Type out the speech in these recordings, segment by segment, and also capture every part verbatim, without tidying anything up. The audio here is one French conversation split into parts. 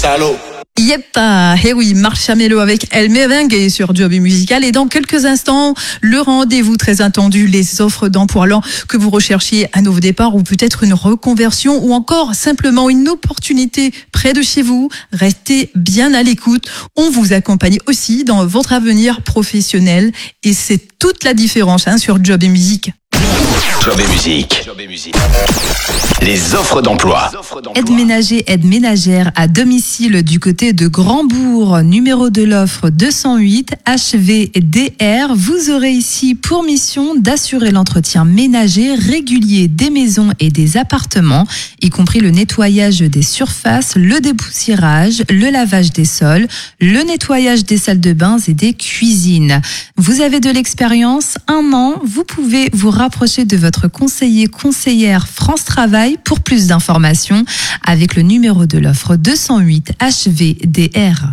Salaud. Yep, eh oui, Marshmello avec El Merengue sur Job Musical. Et dans quelques instants, le rendez-vous très attendu, les offres d'emploi, alors que vous recherchiez un nouveau départ ou peut-être une reconversion ou encore simplement une opportunité près de chez vous. Restez bien à l'écoute. On vous accompagne aussi dans votre avenir professionnel et c'est toute la différence hein, sur Job et Musique. Job et musique. Les offres d'emploi. Aide ménager, aide ménagère à domicile du côté de Grandbourg, numéro de l'offre deux cent huit H V D R. Vous aurez ici pour mission d'assurer l'entretien ménager régulier des maisons et des appartements, y compris le nettoyage des surfaces, le dépoussiérage, le lavage des sols, le nettoyage des salles de bain et des cuisines. Vous avez de l'expérience, un an, vous pouvez vous rapprocher de votre conseiller conseillère France Travail pour plus d'informations avec le numéro de l'offre deux cent huit H V D R.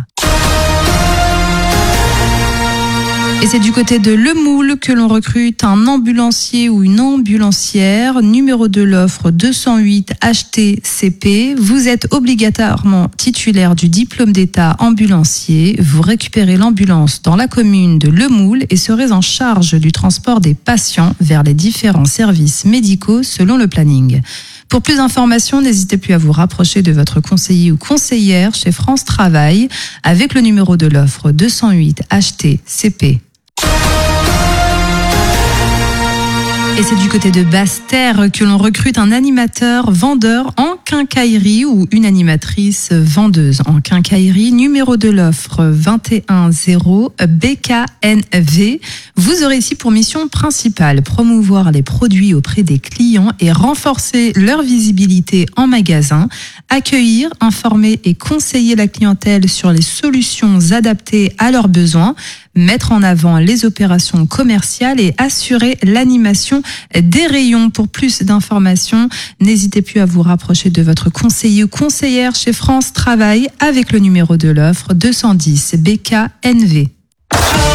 Et c'est du côté de Le Moule que l'on recrute un ambulancier ou une ambulancière. Numéro de l'offre deux cent huit H T C P. Vous êtes obligatoirement titulaire du diplôme d'état ambulancier. Vous récupérez l'ambulance dans la commune de Le Moule et serez en charge du transport des patients vers les différents services médicaux selon le planning. Pour plus d'informations, n'hésitez plus à vous rapprocher de votre conseiller ou conseillère chez France Travail avec le numéro de l'offre deux cent huit H T C P. Et c'est du côté de Basse-Terre que l'on recrute un animateur vendeur en quincaillerie ou une animatrice vendeuse en quincaillerie. Numéro de l'offre vingt et un zéro B K N V. Vous aurez ici pour mission principale promouvoir les produits auprès des clients et renforcer leur visibilité en magasin, accueillir, informer et conseiller la clientèle sur les solutions adaptées à leurs besoins, mettre en avant les opérations commerciales et assurer l'animation des rayons. Pour plus d'informations, n'hésitez plus à vous rapprocher de votre conseiller ou conseillère chez France Travail avec le numéro de l'offre deux cent dix B K N V.